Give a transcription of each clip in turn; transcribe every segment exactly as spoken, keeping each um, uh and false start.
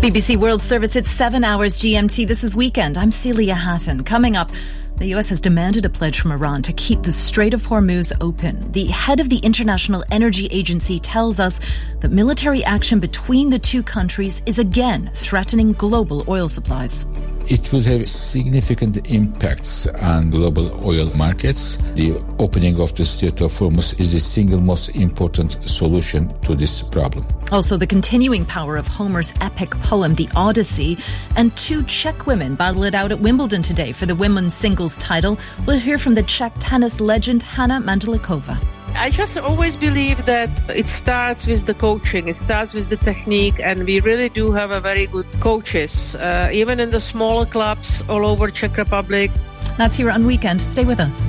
B B C World Service, it's seven hours G M T. This is Weekend. I'm Celia Hatton. Coming up, the U S has demanded a pledge from Iran to keep the Strait of Hormuz open. The head of the International Energy Agency tells us that military action between the two countries is again threatening global oil supplies. It will have significant impacts on global oil markets. The opening of the Strait of Hormuz is the single most important solution to this problem. Also, the continuing power of Homer's epic poem, The Odyssey, and two Czech women battle it out at Wimbledon today for the women's singles title. We'll hear from the Czech tennis legend Hana Mandalikova. I just always believe that it starts with the coaching, it starts with the technique, and we really do have a very good coaches, uh, even in the smaller clubs all over Czech Republic. That's here on Weekend. Stay with us.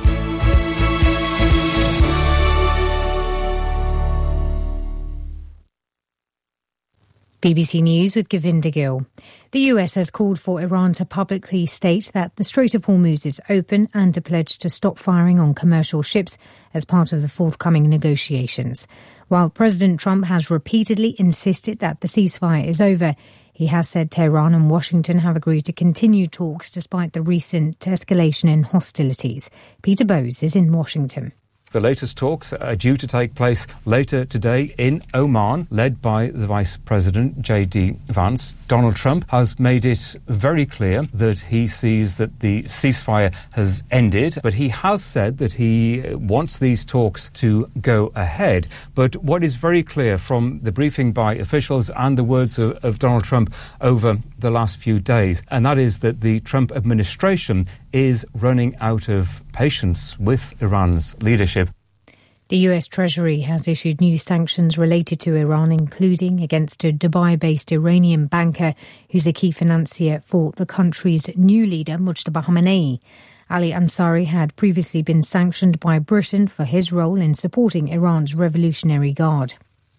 B B C News with Govinda Gill. The U S has called for Iran to publicly state that the Strait of Hormuz is open and a pledge to stop firing on commercial ships as part of the forthcoming negotiations. While President Trump has repeatedly insisted that the ceasefire is over, he has said Tehran and Washington have agreed to continue talks despite the recent escalation in hostilities. Peter Bowes is in Washington. The latest talks are due to take place later today in Oman, led by the Vice President, J D Vance. Donald Trump has made it very clear that he sees that the ceasefire has ended, but he has said that he wants these talks to go ahead. But what is very clear from the briefing by officials and the words of, of Donald Trump over the last few days, and that is that the Trump administration is running out of patience with Iran's leadership. The U S Treasury has issued new sanctions related to Iran, including against a Dubai-based Iranian banker who's a key financier for the country's new leader, Mujtaba Khamenei. Ali Ansari had previously been sanctioned by Britain for his role in supporting Iran's Revolutionary Guard.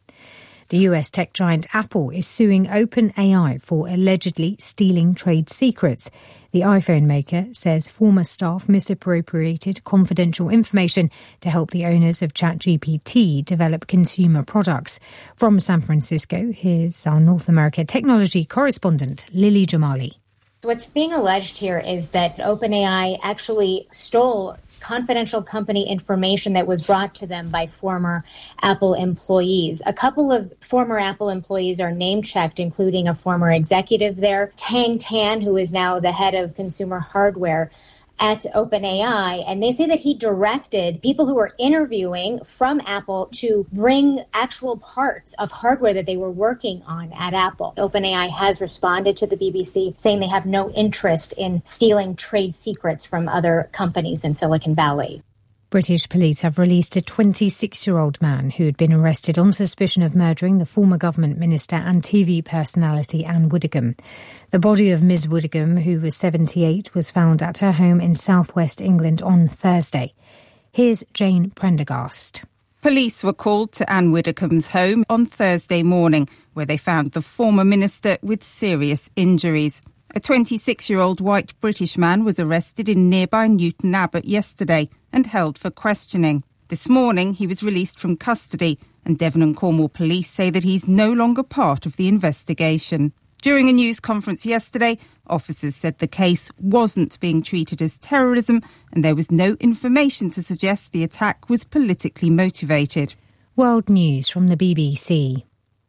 The U S tech giant Apple is suing OpenAI for allegedly stealing trade secrets. The iPhone maker says former staff misappropriated confidential information to help the owners of ChatGPT develop consumer products. From San Francisco, here's our North America technology correspondent, Lily Jamali. What's being alleged here is that OpenAI actually stole confidential company information that was brought to them by former Apple employees. A couple of former Apple employees are name-checked, including a former executive there, Tang Tan, who is now the head of consumer hardware at OpenAI, and they say that he directed people who were interviewing from Apple to bring actual parts of hardware that they were working on at Apple. OpenAI has responded to the B B C, saying they have no interest in stealing trade secrets from other companies in Silicon Valley. British police have released a twenty-six-year-old man who had been arrested on suspicion of murdering the former government minister and T V personality Anne Widdecombe. The body of Miz Widdecombe, who was seventy-eight, was found at her home in southwest England on Thursday. Here's Jane Prendergast. Police were called to Anne Widdecombe's home on Thursday morning, where they found the former minister with serious injuries. A twenty-six-year-old white British man was arrested in nearby Newton Abbot yesterday and held for questioning. This morning, he was released from custody, and Devon and Cornwall police say that he's no longer part of the investigation. During a news conference yesterday, officers said the case wasn't being treated as terrorism, and there was no information to suggest the attack was politically motivated. World News from the B B C.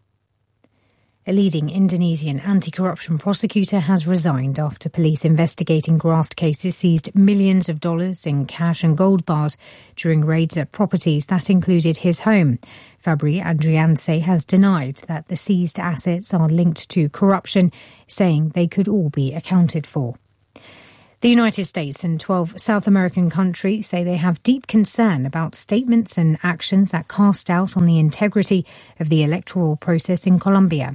A leading Indonesian anti-corruption prosecutor has resigned after police investigating graft cases seized millions of dollars in cash and gold bars during raids at properties that included his home. Fabri Andrianse has denied that the seized assets are linked to corruption, saying they could all be accounted for. The United States and twelve South American countries say they have deep concern about statements and actions that cast doubt on the integrity of the electoral process in Colombia.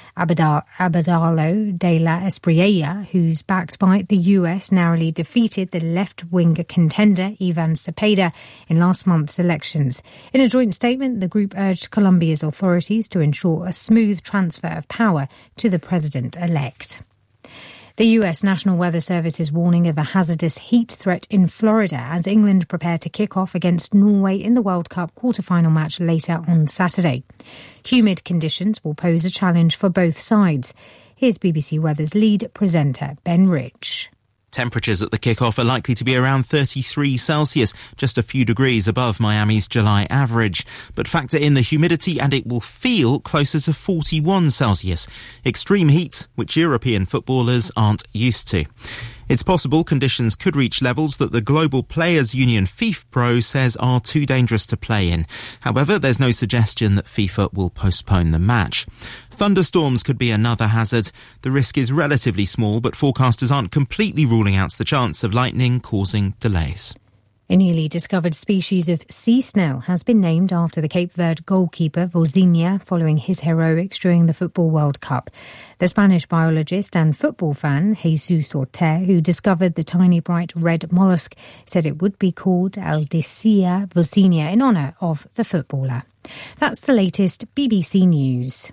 Abelardo de la Espriella, who's backed by the U S, narrowly defeated the left-wing contender Ivan Cepeda in last month's elections. In a joint statement, the group urged Colombia's authorities to ensure a smooth transfer of power to the president-elect. The U S National Weather Service is warning of a hazardous heat threat in Florida as England prepare to kick off against Norway in the World Cup quarter-final match later on Saturday. Humid conditions will pose a challenge for both sides. Here's B B C Weather's lead presenter, Ben Rich. Temperatures at the kick-off are likely to be around thirty-three Celsius, just a few degrees above Miami's July average. But factor in the humidity and it will feel closer to forty-one Celsius. Extreme heat, which European footballers aren't used to. It's possible conditions could reach levels that the global players' union FIFPro says are too dangerous to play in. However, there's no suggestion that FIFA will postpone the match. Thunderstorms could be another hazard. The risk is relatively small, but forecasters aren't completely ruling out the chance of lightning causing delays. A newly discovered species of sea snail has been named after the Cape Verde goalkeeper Vozinha following his heroics during the Football World Cup. The Spanish biologist and football fan Jesus Orter, who discovered the tiny bright red mollusk, said it would be called Aldicea Vozinha in honour of the footballer. That's the latest B B C News.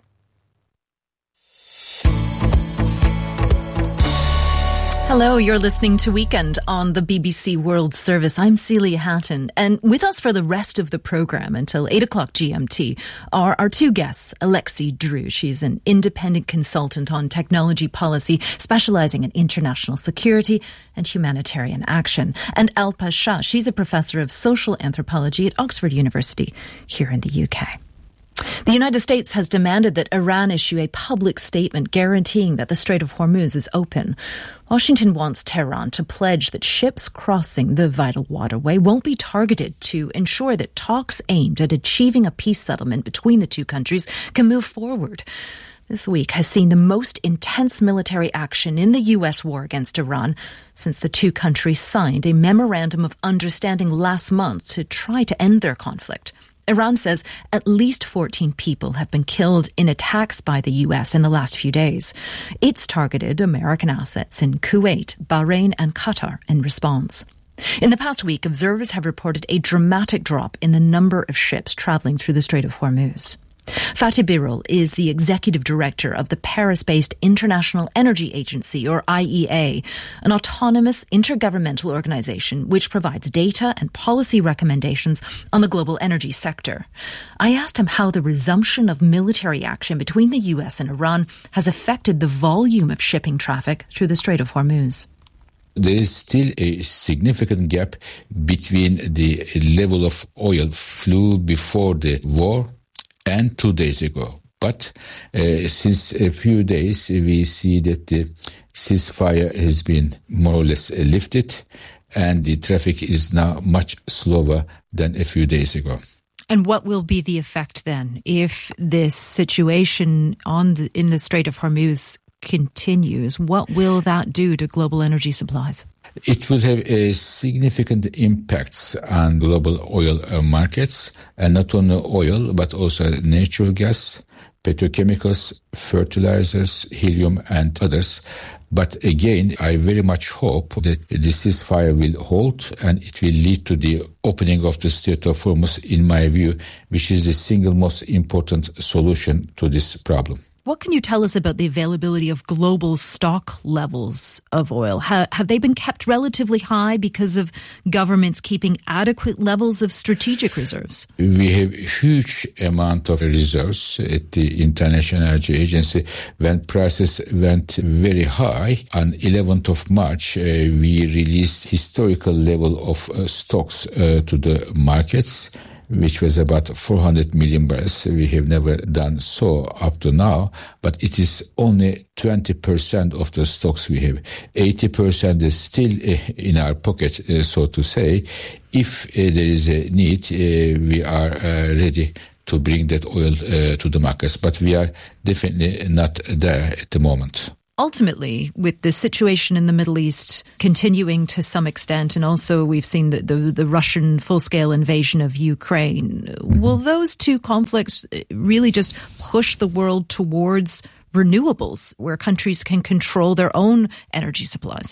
Hello, you're listening to Weekend on the B B C World Service. I'm Celia Hatton, and with us for the rest of the programme until eight o'clock G M T are our two guests, Alexi Drew. She's an independent consultant on technology policy, specialising in international security and humanitarian action. And Alpa Shah, she's a professor of social anthropology at Oxford University here in the U K. The United States has demanded that Iran issue a public statement guaranteeing that the Strait of Hormuz is open. Washington wants Tehran to pledge that ships crossing the vital waterway won't be targeted to ensure that talks aimed at achieving a peace settlement between the two countries can move forward. This week has seen the most intense military action in the U S war against Iran since the two countries signed a memorandum of understanding last month to try to end their conflict. Iran says at least fourteen people have been killed in attacks by the U S in the last few days. It's targeted American assets in Kuwait, Bahrain and Qatar in response. In the past week, observers have reported a dramatic drop in the number of ships travelling through the Strait of Hormuz. Fatih Birol is the executive director of the Paris-based International Energy Agency, or I E A, an autonomous intergovernmental organisation which provides data and policy recommendations on the global energy sector. I asked him how the resumption of military action between the U S and Iran has affected the volume of shipping traffic through the Strait of Hormuz. There is still a significant gap between the level of oil flow before the war and two days ago. But uh, since a few days, we see that the ceasefire has been more or less lifted and the traffic is now much slower than a few days ago. And what will be the effect then if this situation on the, in the Strait of Hormuz continues? What will that do to global energy supplies? It will have a significant impacts on global oil markets, and not only oil, but also natural gas, petrochemicals, fertilizers, helium, and others. But again, I very much hope that the ceasefire will hold and it will lead to the opening of the Strait of Hormuz, in my view, which is the single most important solution to this problem. What can you tell us about the availability of global stock levels of oil? Have, have they been kept relatively high because of governments keeping adequate levels of strategic reserves? We have a huge amount of reserves at the International Energy Agency. When prices went very high, on eleventh of March, uh, we released historical level of uh, stocks uh, to the markets, which was about four hundred million barrels. We have never done so up to now, but it is only twenty percent of the stocks we have. eighty percent is still in our pocket, uh, so to say. If uh, there is a need, uh, we are uh, ready to bring that oil uh, to the markets, but we are definitely not there at the moment. Ultimately, with the situation in the Middle East continuing to some extent, and also we've seen the, the, the Russian full-scale invasion of Ukraine, mm-hmm. will those two conflicts really just push the world towards renewables, where countries can control their own energy supplies?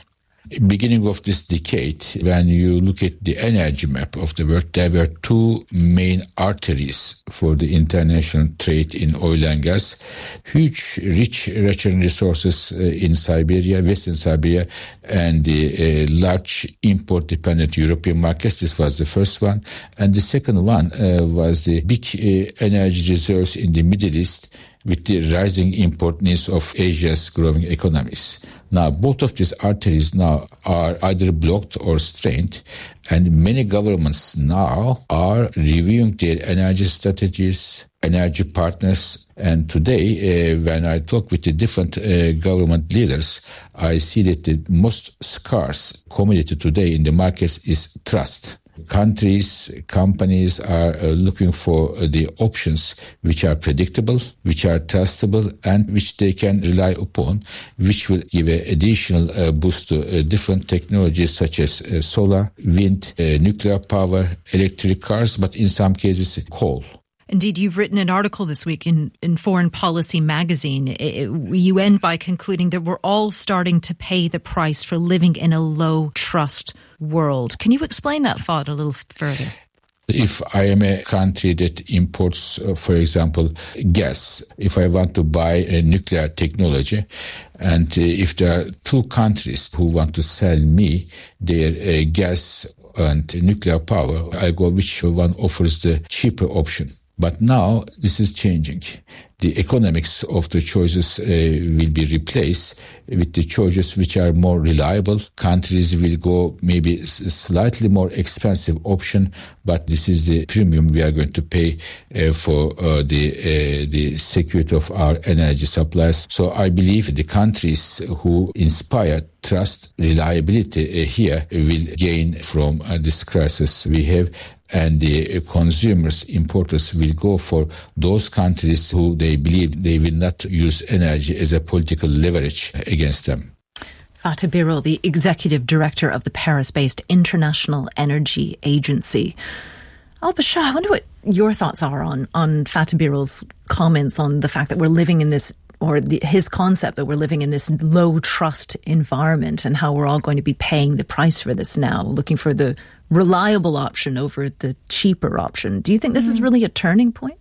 Beginning of this decade, when you look at the energy map of the world, there were two main arteries for the international trade in oil and gas. Huge, rich natural resources uh, in Siberia, Western Siberia, and the uh, large import-dependent European markets. This was the first one. And the second one uh, was the big uh, energy reserves in the Middle East, with the rising import needs of Asia's growing economies. Now, both of these arteries now are either blocked or strained, and many governments now are reviewing their energy strategies, energy partners. And today, uh, when I talk with the different uh, government leaders, I see that the most scarce commodity today in the markets is trust. Countries, companies are uh, looking for uh, the options which are predictable, which are trustable, and which they can rely upon, which will give an additional uh, boost to uh, different technologies such as uh, solar, wind, uh, nuclear power, electric cars, but in some cases, coal. Indeed, you've written an article this week in, in Foreign Policy magazine. It, you end by concluding that we're all starting to pay the price for living in a low-trust world. Can you explain that thought a little further? If I am a country that imports, uh, for example, gas, if I want to buy a nuclear technology, and uh, if there are two countries who want to sell me their uh, gas and nuclear power, I go which one offers the cheaper option. But now this is changing. The economics of the choices uh, will be replaced with the choices which are more reliable. Countries will go maybe a slightly more expensive option, but this is the premium we are going to pay uh, for uh, the uh, the security of our energy supplies. So I believe the countries who inspire trust, reliability uh, here will gain from uh, this crisis we have. And the consumers, importers will go for those countries who they believe they will not use energy as a political leverage against them. Fatih Birol, the executive director of the Paris-based International Energy Agency. Alpa Shah, I wonder what your thoughts are on, on Fatih Birol's comments on the fact that we're living in this, or the, his concept that we're living in this low trust environment, and how we're all going to be paying the price for this now, looking for the reliable option over the cheaper option. Do you think this is really a turning point?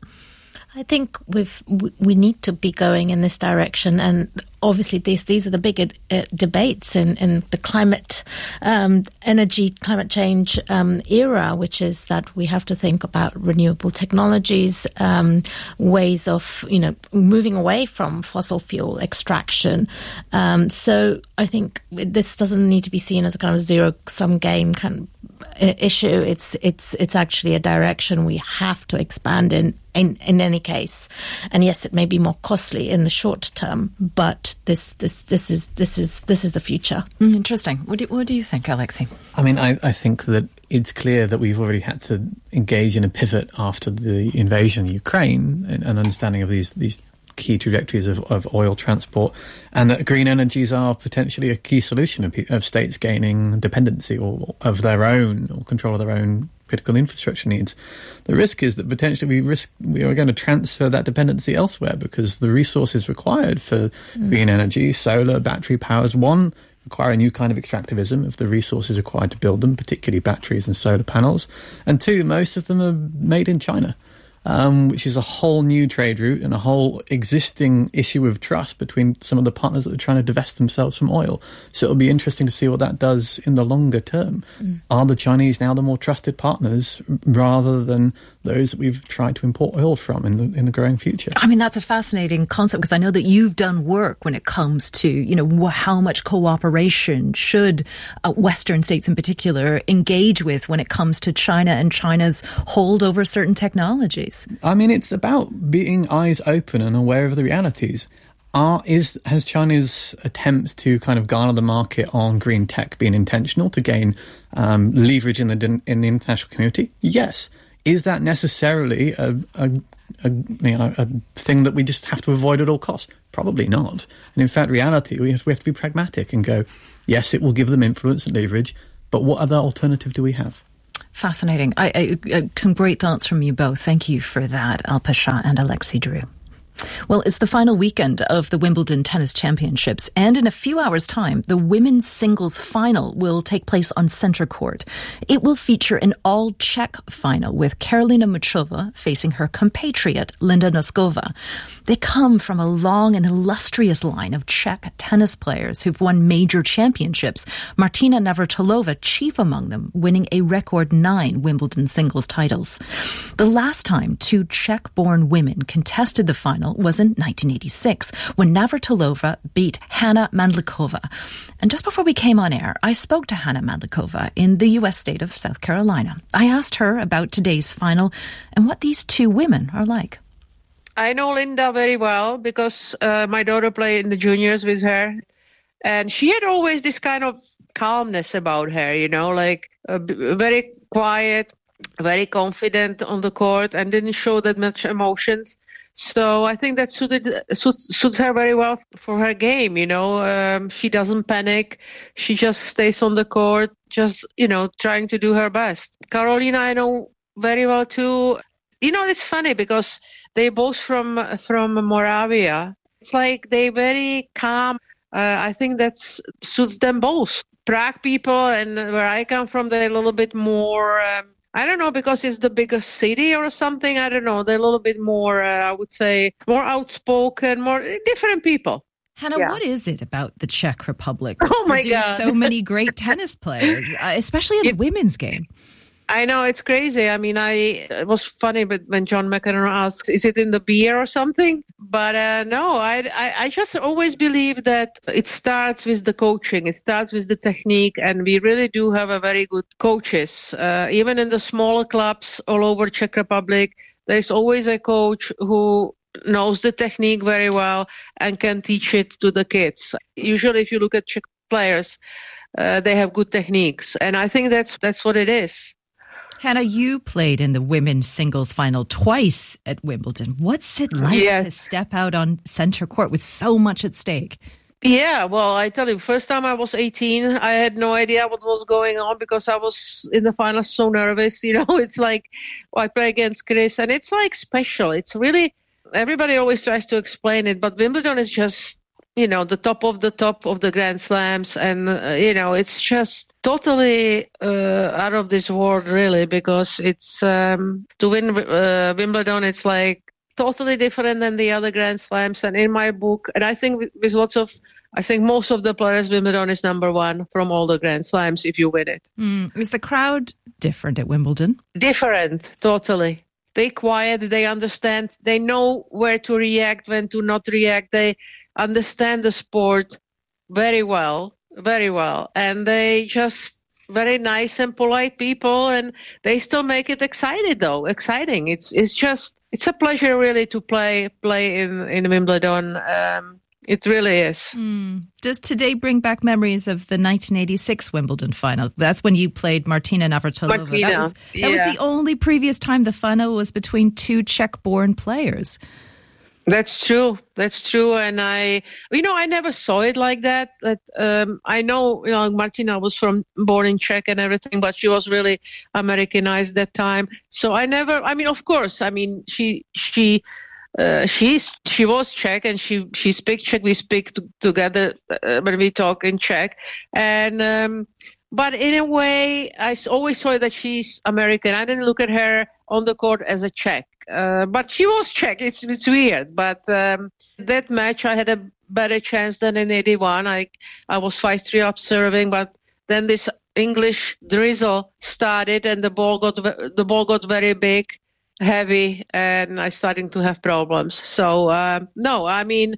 I think we've we need to be going in this direction, and obviously these these are the bigger uh, debates in in the climate, um, energy, climate change um, era, which is that we have to think about renewable technologies, um, ways of you know moving away from fossil fuel extraction. Um, so I think this doesn't need to be seen as a kind of zero sum game kind of issue. It's it's it's actually a direction we have to expand in. In, in any case, and yes, it may be more costly in the short term, but this this this is this is this is the future. Mm, interesting. What do what do you think, Alexei? I mean, I, I think that it's clear that we've already had to engage in a pivot after the invasion of Ukraine, and an understanding of these these key trajectories of, of oil transport, and that green energies are potentially a key solution of, of states gaining dependency or of their own or control of their own critical infrastructure needs. The risk is that potentially we risk we are going to transfer that dependency elsewhere, because the resources required for mm. green energy, solar, battery powers, one, require a new kind of extractivism of the resources required to build them, particularly batteries and solar panels, and two, most of them are made in China. Um, which is a whole new trade route and a whole existing issue of trust between some of the partners that are trying to divest themselves from oil. So it'll be interesting to see what that does in the longer term. Mm. Are the Chinese now the more trusted partners rather than those that we've tried to import oil from in the, in the growing future? I mean, that's a fascinating concept, because I know that you've done work when it comes to, you know, how much cooperation should uh, Western states in particular engage with when it comes to China and China's hold over certain technologies. I mean, it's about being eyes open and aware of the realities. Are, is, has China's attempt to kind of garner the market on green tech been intentional to gain um, leverage in the in the international community? Yes. Is that necessarily a, a, a, you know, a thing that we just have to avoid at all costs? Probably not. And in fact, reality, we have, we have to be pragmatic and go, yes, it will give them influence and leverage, but what other alternative do we have? Fascinating. I, I, I, some great thoughts from you both. Thank you for that, Alpa Shah and Alexei Drew. Well, it's the final weekend of the Wimbledon Tennis Championships, and in a few hours' time, the women's singles final will take place on centre court. It will feature an all-Czech final with Karolina Muchova facing her compatriot Linda Noskova. They come from a long and illustrious line of Czech tennis players who've won major championships, Martina Navratilova chief among them, winning a record nine Wimbledon singles titles. The last time two Czech-born women contested the final was in nineteen eighty-six, when Navratilova beat Hana Mandlikova. And just before we came on air, I spoke to Hana Mandlikova in the U S state of South Carolina. I asked her about today's final and what these two women are like. I know Linda very well because uh, my daughter played in the juniors with her. And she had always this kind of calmness about her, you know, like uh, very quiet, very confident on the court and didn't show that much emotions. So I think that suited suits, suits her very well for her game, you know. Um, she doesn't panic. She just stays on the court, just, you know, trying to do her best. Karolina, I know very well too. You know, it's funny because they both from from Moravia. It's like they very calm. Uh, I think that suits them both. Prague people and where I come from, they're a little bit more... Um, I don't know, because it's the biggest city or something. I don't know. They're a little bit more, uh, I would say, more outspoken, more different people. Hannah, yeah. What is it about the Czech Republic? Oh, my God. So many great tennis players, uh, especially in the yeah. women's game. I know, it's crazy. I mean, I it was funny, but when John McEnroe asks, is it in the beer or something? But uh, no, I, I I just always believe that it starts with the coaching. It starts with the technique, and we really do have a very good coaches. Uh, even in the smaller clubs all over Czech Republic, there's always a coach who knows the technique very well and can teach it to the kids. Usually, if you look at Czech players, uh, they have good techniques, and I think that's that's what it is. Hannah, you played in the women's singles final twice at Wimbledon. What's it like yes. to step out on centre court with so much at stake? Yeah, well, I tell you, first time I was eighteen, I had no idea what was going on because I was in the final so nervous. You know, it's like, well, I play against Chris, and it's like special. It's really, everybody always tries to explain it, but Wimbledon is just, you know, the top of the top of the Grand Slams. And, uh, you know, it's just totally uh, out of this world, really, because it's um, to win uh, Wimbledon, it's like totally different than the other Grand Slams. And in my book, and I think with, with lots of, I think most of the players, Wimbledon is number one from all the Grand Slams if you win it. Mm. Is the crowd different at Wimbledon? Different, totally. They quiet, they understand, they know where to react, when to not react. They understand the sport very well, very well. And they just very nice and polite people, and they still make it excited though, exciting. It's it's just, it's a pleasure really to play play in, in Wimbledon. Um, it really is. Mm. Does today bring back memories of the nineteen eighty-six Wimbledon final? That's when you played Martina Navratilova. Martina, that was, that yeah. was the only previous time the final was between two Czech-born players. That's true. That's true. And I, you know, I never saw it like that. That um, I know, you know, Martina was from born in Czech and everything, but she was really Americanized that time. So I never, I mean, of course, I mean, she, she, uh, she's, she was Czech and she, she speaks Czech. We speak to, together uh, when we talk in Czech. And, um, but in a way, I always saw that she's American. I didn't look at her on the court as a Czech. Uh, but she was Czech. It's it's weird. But um, that match, I had a better chance than in eighty-one. I I was five three up serving, but then this English drizzle started, and the ball got the ball got very big, heavy, and I started to have problems. So uh, no, I mean,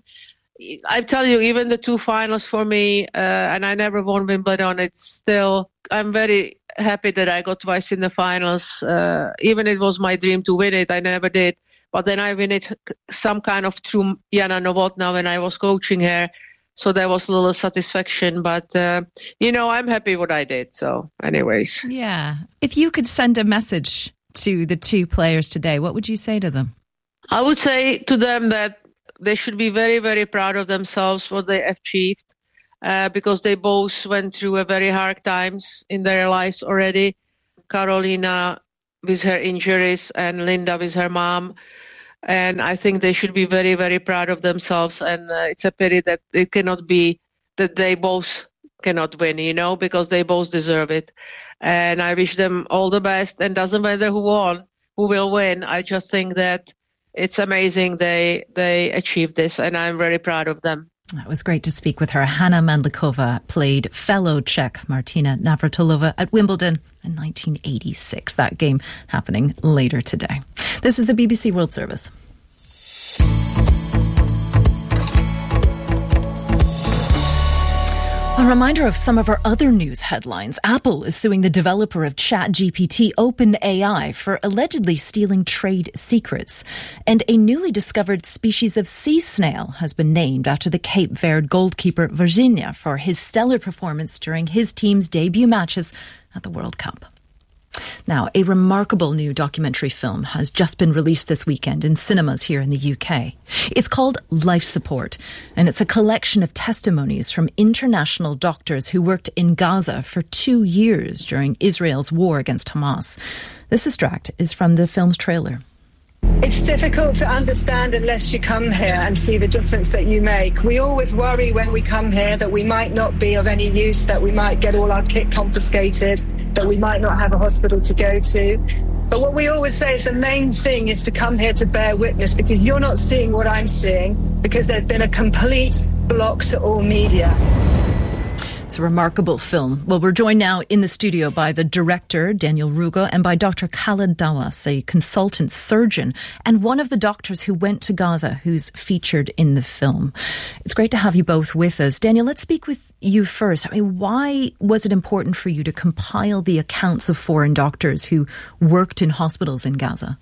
I tell you, even the two finals for me, uh, and I never won Wimbledon. It's still, I'm very happy that I got twice in the finals. Uh, even it was my dream to win it, I never did. But then I win it some kind of through Jana Novotná when I was coaching her. So there was a little satisfaction. But, uh, you know, I'm happy what I did. So anyways. Yeah. If you could send a message to the two players today, what would you say to them? I would say to them that they should be very, very proud of themselves, what they achieved. Uh, because they both went through a very hard times in their lives already. Karolina with her injuries and Linda with her mom. And I think they should be very, very proud of themselves. And uh, it's a pity that it cannot be that they both cannot win, you know, because they both deserve it. And I wish them all the best. And doesn't matter who won, who will win. I just think that it's amazing they they achieved this, and I'm very proud of them. It was great to speak with her. Hanna Mandlikova played fellow Czech Martina Navratilova at Wimbledon in nineteen eighty-six. That game happening later today. This is the B B C World Service. A reminder of some of our other news headlines. Apple is suing the developer of ChatGPT, OpenAI, for allegedly stealing trade secrets. And a newly discovered species of sea snail has been named after the Cape Verde goalkeeper Virginia for his stellar performance during his team's debut matches at the World Cup. Now, a remarkable new documentary film has just been released this weekend in cinemas here in the U K. It's called Life Support, and it's a collection of testimonies from international doctors who worked in Gaza for two years during Israel's war against Hamas. This extract is from the film's trailer. It's difficult to understand unless you come here and see the difference that you make. We always worry when we come here that we might not be of any use, that we might get all our kit confiscated, that we might not have a hospital to go to. But what we always say is the main thing is to come here to bear witness, because you're not seeing what I'm seeing, because there's been a complete block to all media. It's a remarkable film. Well, we're joined now in the studio by the director, Daniel Rugo, and by Doctor Khaled Dawas, a consultant surgeon and one of the doctors who went to Gaza, who's featured in the film. It's great to have you both with us. Daniel, let's speak with you first. I mean, why was it important for you to compile the accounts of foreign doctors who worked in hospitals in Gaza?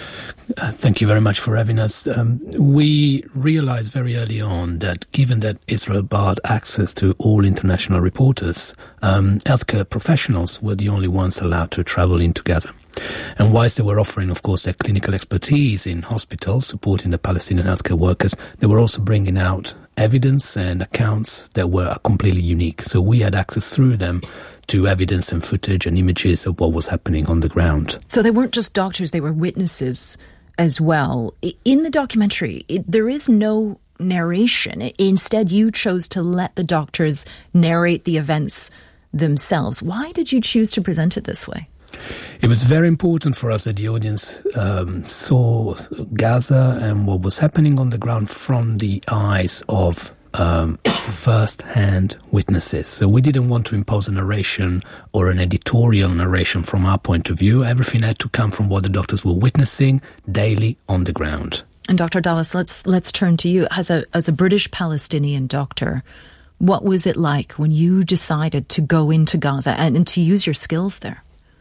Uh, thank you very much for having us. Um, we realized very early on that given that Israel barred access to all international reporters, um, healthcare professionals were the only ones allowed to travel into Gaza. And whilst they were offering, of course, their clinical expertise in hospitals, supporting the Palestinian healthcare workers, they were also bringing out evidence and accounts that were completely unique. So we had access through them to evidence and footage and images of what was happening on the ground. So they weren't just doctors, they were witnesses as well. In the documentary, it, there is no narration. Instead, you chose to let the doctors narrate the events themselves. Why did you choose to present it this way? It was very important for us that the audience um, saw Gaza and what was happening on the ground from the eyes of um, first-hand witnesses. So we didn't want to impose a narration or an editorial narration from our point of view. Everything had to come from what the doctors were witnessing daily on the ground. And Doctor Dawas, let's let's turn to you as a as a British Palestinian doctor. What was it like when you decided to go into Gaza and, and to use your skills there?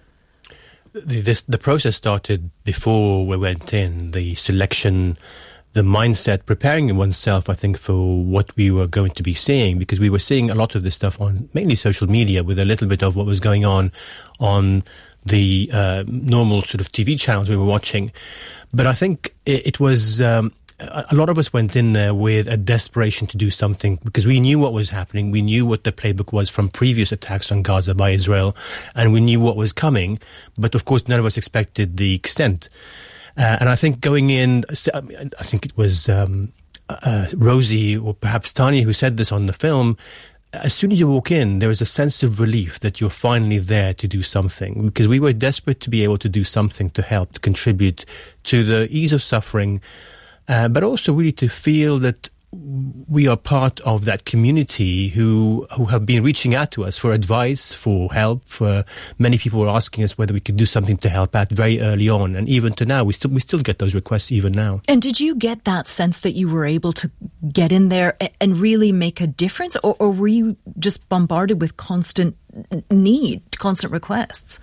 The, this, the process started before we went in. The selection, the mindset, preparing oneself, I think, for what we were going to be seeing, because we were seeing a lot of this stuff on mainly social media with a little bit of what was going on on the uh, normal sort of T V channels we were watching. But I think it, it was... Um, a lot of us went in there with a desperation to do something because we knew what was happening. We knew what the playbook was from previous attacks on Gaza by Israel, and we knew what was coming. But of course, none of us expected the extent. Uh, and I think going in, I think it was um, uh, Rosie or perhaps Tanya who said this on the film. As soon as you walk in, there is a sense of relief that you're finally there to do something, because we were desperate to be able to do something to help, to contribute to the ease of suffering. Uh, but also really to feel that we are part of that community who who have been reaching out to us for advice, for help. For many people were asking us whether we could do something to help out very early on, and even to now, we still we still get those requests even now. And did you get that sense that you were able to get in there and really make a difference, or, or were you just bombarded with constant need, constant requests?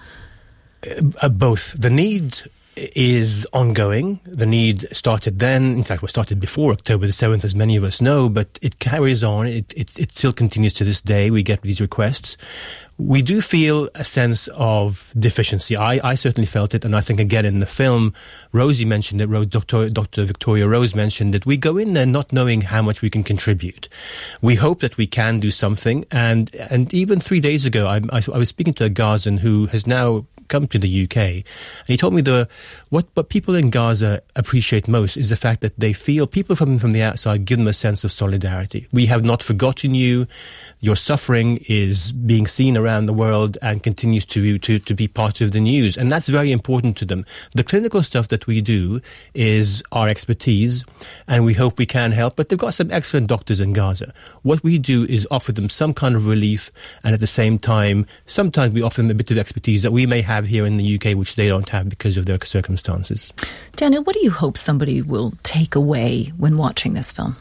Uh, both. The need is ongoing. The need started then. In fact, it started before October the seventh, as many of us know, but it carries on. It, it, it still continues to this day. We get these requests. We do feel a sense of deficiency. I, I certainly felt it, and I think again in the film, Rosie mentioned it, Doctor Doctor Victoria Rose mentioned it. We go in there not knowing how much we can contribute. We hope that we can do something, and and even three days ago, I, I, I was speaking to a Gazan who has now come to the U K, and he told me the what what people in Gaza appreciate most is the fact that they feel people from from the outside give them a sense of solidarity. We have not forgotten you. Your suffering is being seen around the world and continues to to to be part of the news, and that's very important to them. The clinical stuff that we do is our expertise, and we hope we can help. But they've got some excellent doctors in Gaza. What we do is offer them some kind of relief, and at the same time, sometimes we offer them a bit of expertise that we may have here in the U K, which they don't have because of their circumstances. Daniel, what do you hope somebody will take away when watching this film?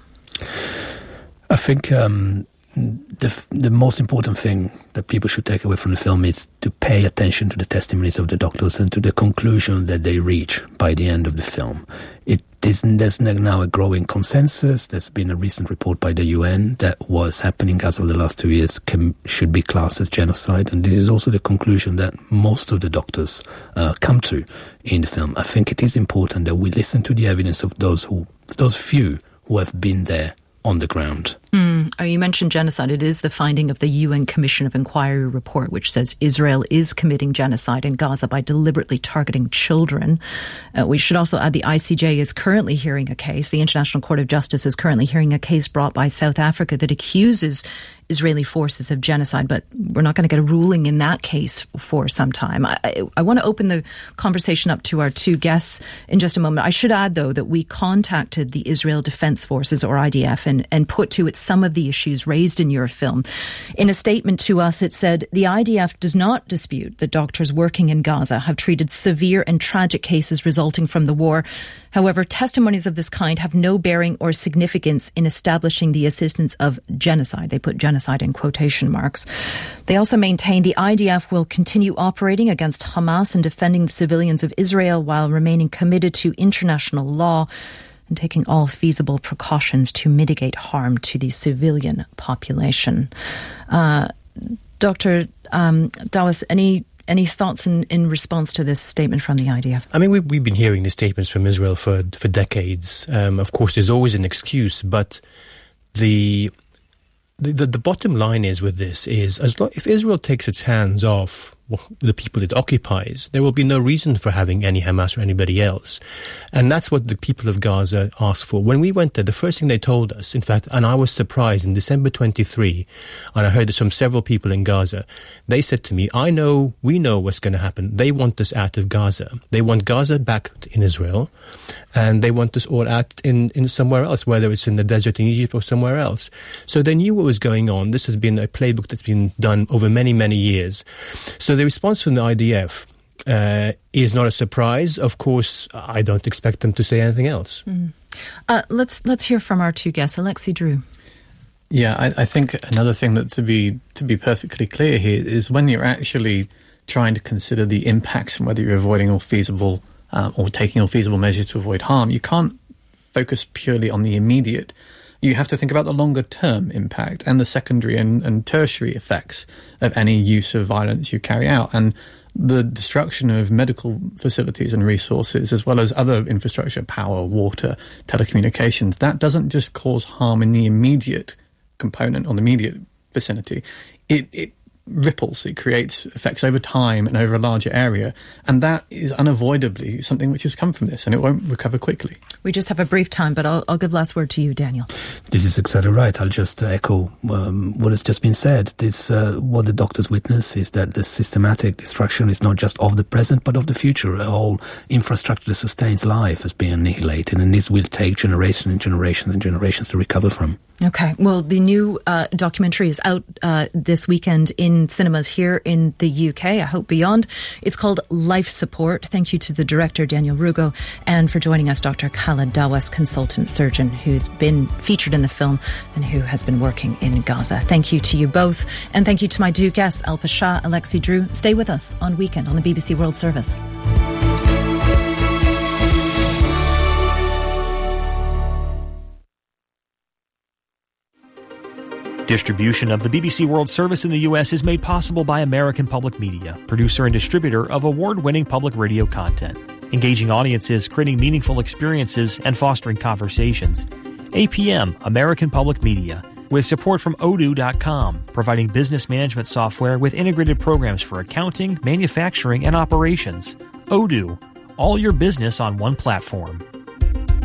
I think um, the the most important thing that people should take away from the film is to pay attention to the testimonies of the doctors and to the conclusion that they reach by the end of the film. It is, there's now a growing consensus. There's been a recent report by the U N that what's happening as of the last two years can, should be classed as genocide. And this is also the conclusion that most of the doctors uh, come to in the film. I think it is important that we listen to the evidence of those who, those few who have been there on the ground. Mm. Oh, you mentioned genocide. It is the finding of the U N Commission of Inquiry report, which says Israel is committing genocide in Gaza by deliberately targeting children. Uh, we should also add the I C J is currently hearing a case. The International Court of Justice is currently hearing a case brought by South Africa that accuses Israeli forces of genocide, but we're not going to get a ruling in that case for some time. I, I, I want to open the conversation up to our two guests in just a moment. I should add, though, that we contacted the Israel Defense Forces, or I D F, and, and put to it some of the issues raised in your film. In a statement to us, it said, the I D F does not dispute that doctors working in Gaza have treated severe and tragic cases resulting from the war. However, testimonies of this kind have no bearing or significance in establishing the existence of genocide. They put genocide in quotation marks. They also maintain the I D F will continue operating against Hamas and defending the civilians of Israel while remaining committed to international law and taking all feasible precautions to mitigate harm to the civilian population. Uh, Doctor Um, Dawes, any Any thoughts in, in response to this statement from the I D F? I mean, we, we've been hearing these statements from Israel for for decades. Um, of course, there's always an excuse, but the the, the, the bottom line is with this is as long, if Israel takes its hands off the people it occupies, there will be no reason for having any Hamas or anybody else. And that's what the people of Gaza asked for. When we went there, the first thing they told us, in fact, and I was surprised, in December twenty-third, and I heard this from several people in Gaza, they said to me, I know, we know what's going to happen. They want us out of Gaza. They want Gaza back in Israel, and they want us all out in, in somewhere else, whether it's in the desert in Egypt or somewhere else. So they knew what was going on. This has been a playbook that's been done over many, many years. So the response from the I D F uh, is not a surprise. Of course, I don't expect them to say anything else. Mm. Uh, let's let's hear from our two guests. Alexei Drew. Yeah, I, I think another thing that to be to be perfectly clear here is when you're actually trying to consider the impacts and whether you're avoiding all feasible um, or taking all feasible measures to avoid harm, you can't focus purely on the immediate. You have to think about the longer-term impact and the secondary and, and tertiary effects of any use of violence you carry out. And the destruction of medical facilities and resources, as well as other infrastructure, power, water, telecommunications, that doesn't just cause harm in the immediate component or the immediate vicinity. It, it ripples, it creates effects over time and over a larger area. And that is unavoidably something which has come from this, and it won't recover quickly. We just have a brief time, but I'll, I'll give last word to you, Daniel. This is exactly right. I'll just uh, echo um, what has just been said. This, uh, what the doctors witness is that the systematic destruction is not just of the present, but of the future. A whole infrastructure that sustains life has been annihilated, and this will take generations and generations and generations to recover from. Okay. Well, the new uh, documentary is out uh, this weekend in cinemas here in the U K, I hope beyond. It's called Life Support. Thank you to the director, Daniel Rugo, and for joining us, Doctor Khaled Dawes, consultant surgeon, who's been featured in the film and who has been working in Gaza. Thank you to you both. And thank you to my two guests, Alpa Shah, Alexei Drew. Stay with us on Weekend on the B B C World Service. Distribution of the B B C World Service in the U S is made possible by American Public Media, producer and distributor of award-winning public radio content, engaging audiences, creating meaningful experiences, and fostering conversations. A P M, American Public Media, with support from odoo dot com, providing business management software with integrated programs for accounting, manufacturing, and operations. Odoo, all your business on one platform.